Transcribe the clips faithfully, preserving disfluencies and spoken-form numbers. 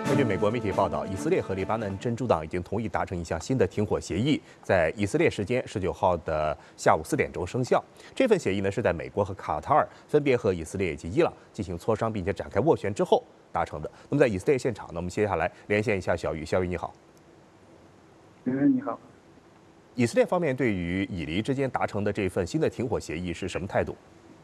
根据美国媒体报道，以色列和黎巴嫩真主党已经同意达成一项新的停火协议，在以色列时间十九号的下午四点钟生效。这份协议呢是在美国和卡塔尔分别和以色列以及伊朗进行磋商，并且展开斡旋之后达成的。那么在以色列现场呢，我们接下来连线一下小雨。小雨你好。 嗯，你好。 以色列方面对于以黎之间达成的这份新的停火协议是什么态度？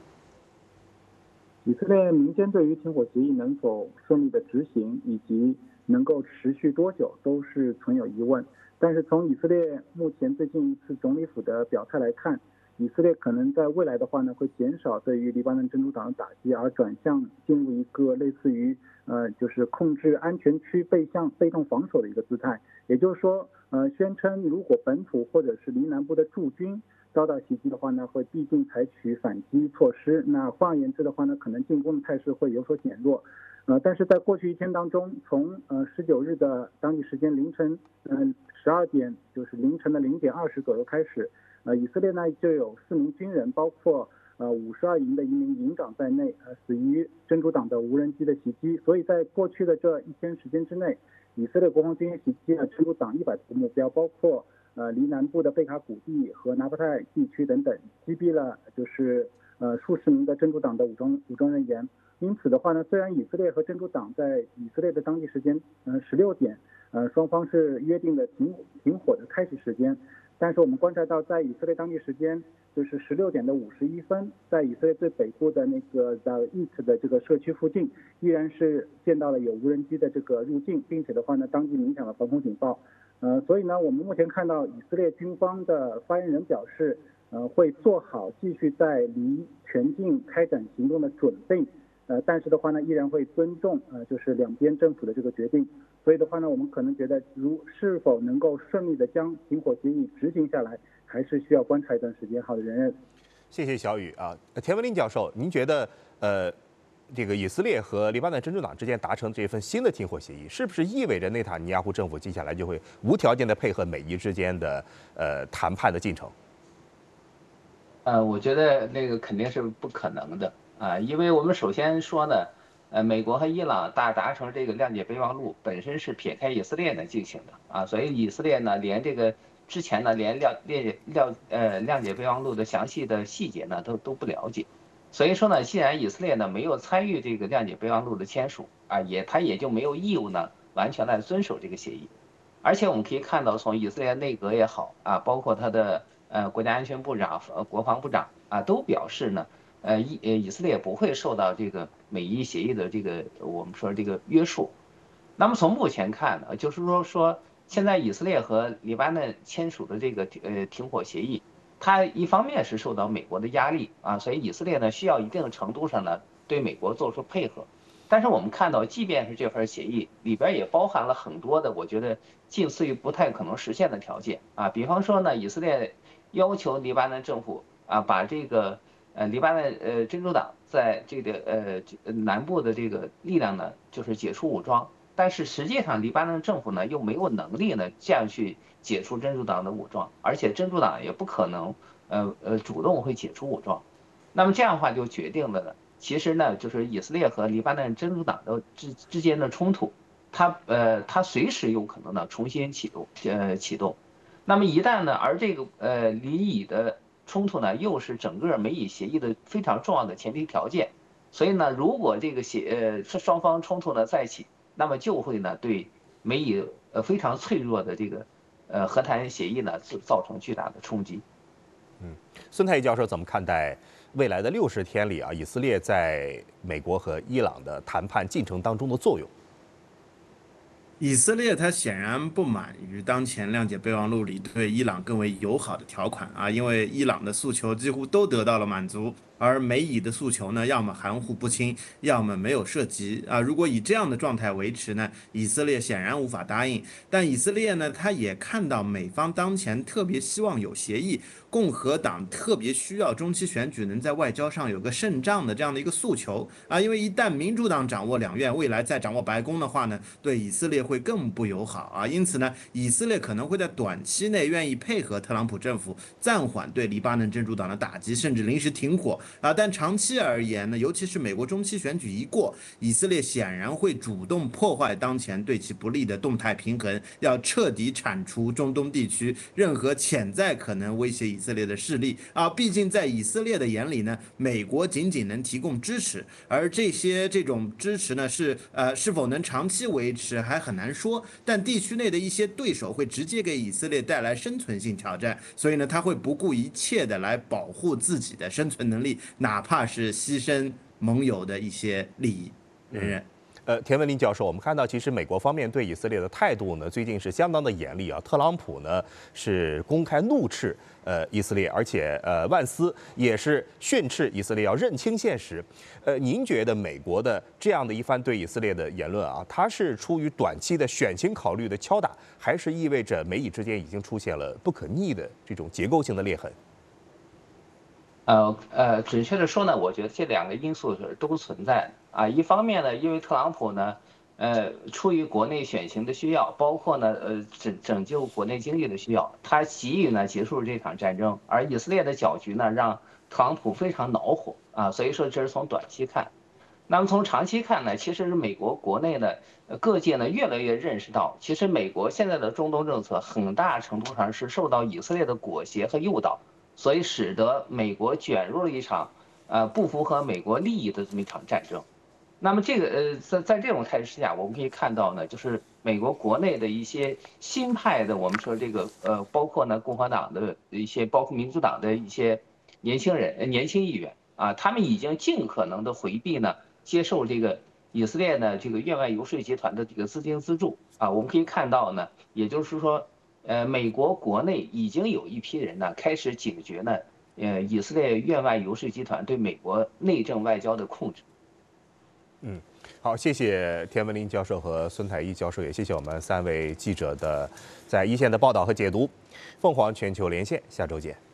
以色列民间对于停火协议能否顺利的执行，以及能够持续多久，都是存有疑问。但是从以色列目前最近一次总理府的表态来看，以色列可能在未来的话呢，会减少对于黎巴嫩真主党的打击，而转向进入一个类似于呃，就是控制安全区背向被动防守的一个姿态。也就是说，呃，宣称如果本土或者是黎南部的驻军遭到袭击的话呢，会必定采取反击措施。那换而言之的话呢，可能进攻的态势会有所减弱。呃，但是在过去一天当中，从呃十九日的当地时间凌晨，嗯十二点，就是凌晨的零点二十左右开始，呃，以色列呢就有四名军人，包括呃五十二营的一名营长在内，呃死于真主党的无人机的袭击。所以在过去的这一天时间之内，以色列国防军也袭击了真主党一百多个目标，包括呃离南部的贝卡谷地和拿巴泰地区等等，击毙了就是呃数十名的真主党的武装武装人员。因此的话呢，虽然以色列和真主党在以色列的当地时间呃十六点，呃双方是约定的停停火的开始时间，但是我们观察到，在以色列当地时间就是十六点的五十一分，在以色列最北部的那个 The East 的这个社区附近，依然是见到了有无人机的这个入境，并且的话呢，当即鸣响了防空警报。呃，所以呢，我们目前看到以色列军方的发言人表示，呃，会做好继续在离全境开展行动的准备。呃，但是的话呢，依然会尊重呃，就是两边政府的这个决定。所以的话呢，我们可能觉得，如是否能够顺利的将停火协议执行下来，还是需要观察一段时间。好的，任任。 谢谢小雨啊，田文林教授，您觉得呃，这个以色列和黎巴嫩真主党之间达成这份新的停火协议，是不是意味着内塔尼亚胡政府接下来就会无条件的配合美伊之间的呃谈判的进程？ 呃，我觉得那个肯定是不可能的啊，因为我们首先说呢，呃，美国和伊朗达达成这个谅解备忘录本身是撇开以色列呢进行的啊，所以以色列呢连这个之前呢连谅谅谅呃谅解备忘录的详细的细节呢都都不了解，所以说呢，既然以色列呢没有参与这个谅解备忘录的签署啊，也他也就没有义务呢完全来遵守这个协议，而且我们可以看到，从以色列内阁也好啊，包括他的呃国家安全部长、呃国防部长啊，都表示呢，呃以呃以色列不会受到这个美伊协议的这个我们说这个约束。那么从目前看呢，就是说说现在以色列和黎巴嫩签署的这个呃停火协议，它一方面是受到美国的压力啊，所以以色列呢需要一定程度上呢对美国做出配合。但是我们看到，即便是这份协议里边也包含了很多的，我觉得近似于不太可能实现的条件啊。比方说呢，以色列要求黎巴嫩政府啊，把这个呃黎巴嫩呃真主党在这个呃南部的这个力量呢，就是解除武装。但是实际上，黎巴嫩政府呢又没有能力呢这样去解除真主党的武装，而且真主党也不可能呃呃主动会解除武装。那么这样的话就决定了呢。其实呢，就是以色列和黎巴嫩真主党的之之间的冲突，它呃它随时有可能呢重新启动呃启动。那么一旦呢，而这个呃黎以的冲突呢，又是整个美以协议的非常重要的前提条件。所以呢，如果这个协呃双方冲突呢再起，那么就会呢对美以呃非常脆弱的这个呃和谈协议呢造成巨大的冲击。 嗯，孙太一教授怎么看待未来的六十天里啊，以色列在美国和伊朗的谈判进程当中的作用？ 以色列他显然不满于当前谅解备忘录里对伊朗更为友好的条款啊，因为伊朗的诉求几乎都得到了满足。而美以的诉求呢，要么含糊不清，要么没有涉及啊。如果以这样的状态维持呢，以色列显然无法答应。但以色列呢，他也看到美方当前特别希望有协议，共和党特别需要中期选举能在外交上有个胜仗的这样的一个诉求啊。因为一旦民主党掌握两院，未来再掌握白宫的话呢，对以色列会更不友好啊。因此呢，以色列可能会在短期内愿意配合特朗普政府暂缓对黎巴嫩真主党的打击，甚至临时停火。 啊。但长期而言呢，尤其是美国中期选举一过，以色列显然会主动破坏当前对其不利的动态平衡，要彻底铲除中东地区任何潜在可能威胁以色列的势力啊。毕竟在以色列的眼里呢，美国仅仅能提供支持，而这些这种支持呢，是呃是否能长期维持还很难说。但地区内的一些对手会直接给以色列带来生存性挑战，所以呢，他会不顾一切的来保护自己的生存能力，哪怕是牺牲盟友的一些利益。人人。 呃，田文林教授，我们看到，其实美国方面对以色列的态度呢，最近是相当的严厉啊。特朗普呢是公开怒斥呃以色列，而且呃万斯也是训斥以色列要认清现实。呃，您觉得美国的这样的一番对以色列的言论啊，它是出于短期的选情考虑的敲打，还是意味着美以之间已经出现了不可逆的这种结构性的裂痕？ 呃呃，准确的说呢，我觉得这两个因素是都存在的啊。一方面呢，因为特朗普呢，呃，出于国内选情的需要，包括呢，呃，拯拯救国内经济的需要，他急于呢结束这场战争，而以色列的搅局呢，让特朗普非常恼火啊。所以说，这是从短期看。那么从长期看呢，其实是美国国内呢，各界呢越来越认识到，其实美国现在的中东政策很大程度上是受到以色列的裹挟和诱导。所以使得美国卷入了一场，呃，不符合美国利益的这么一场战争。那么这个呃，在在这种态势下，我们可以看到呢，就是美国国内的一些新派的，我们说这个呃，包括呢共和党的一些，包括民主党的一些年轻人、年轻议员啊，他们已经尽可能的回避呢，接受这个以色列呢这个院外游说集团的这个资金资助啊。我们可以看到呢，也就是说。呃，美国国内已经有一批人呢开始警觉呢，呃，以色列院外游说集团对美国内政外交的控制。 嗯，好，谢谢田文林教授和孙台一教授，也谢谢我们三位记者的在一线的报道和解读。凤凰全球连线，下周见。